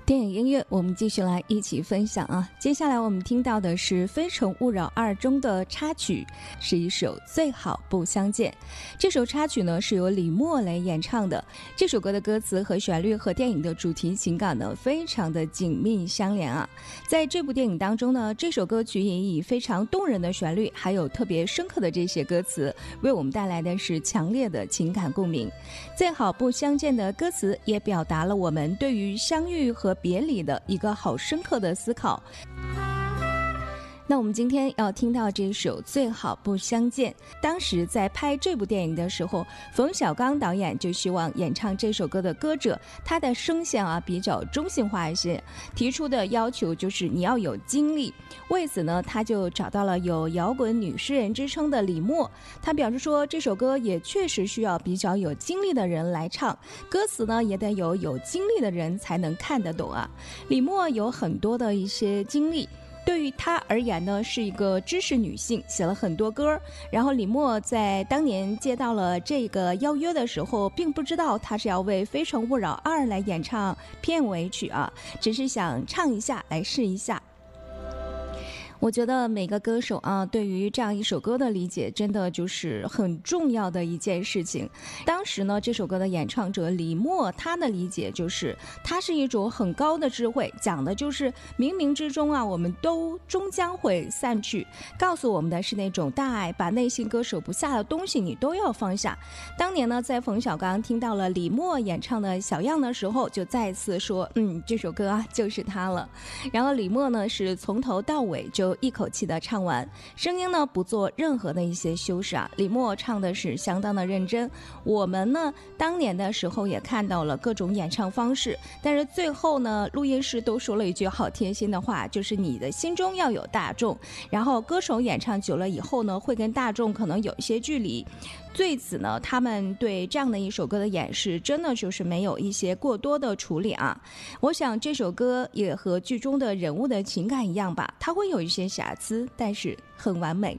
电影音乐我们继续来一起分享啊。接下来我们听到的是《非诚勿扰2》中的插曲，是一首最好不相见。这首插曲呢是由李默来演唱的。这首歌的歌词和旋律和电影的主题情感呢非常的紧密相连啊。在这部电影当中呢，这首歌曲也以非常动人的旋律还有特别深刻的这些歌词为我们带来的是强烈的情感共鸣。最好不相见的歌词也表达了我们对于相遇和别离的一个好深刻的思考。那我们今天要听到这首最好不相见，当时在拍这部电影的时候，冯小刚导演就希望演唱这首歌的歌者他的声线比较中性化一些，提出的要求就是你要有经历。为此呢，他就找到了有摇滚女诗人之称的李默，他表示说这首歌也确实需要比较有经历的人来唱，歌词呢也得有经历的人才能看得懂啊。李默有很多的一些经历，对于她而言呢是一个知识女性，写了很多歌。然后李默在当年接到了这个邀约的时候，并不知道她是要为《非诚勿扰2》来演唱片尾曲啊，只是想唱一下来试一下。我觉得每个歌手对于这样一首歌的理解真的就是很重要的一件事情。当时呢，这首歌的演唱者李默，他的理解就是它是一种很高的智慧，讲的就是冥冥之中我们都终将会散去，告诉我们的是那种大爱，把内心割舍不下的东西你都要放下。当年呢，在冯小刚听到了李默演唱的小样的时候，就再次说这首歌就是他了。然后李默呢是从头到尾就一口气的唱完，声音呢不做任何的一些修饰李默唱的是相当的认真。我们呢当年的时候也看到了各种演唱方式，但是最后呢录音师都说了一句好贴心的话，就是你的心中要有大众。然后歌手演唱久了以后呢，会跟大众可能有一些距离。对此呢，他们对这样的一首歌的演示真的就是没有一些过多的处理我想这首歌也和剧中的人物的情感一样吧，它会有一些瑕疵，但是很完美。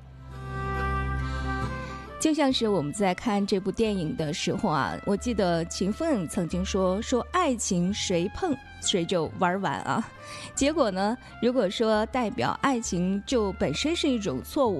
就像是我们在看这部电影的时候我记得秦凤曾经说爱情谁碰谁就玩完结果呢，如果说代表爱情就本身是一种错误，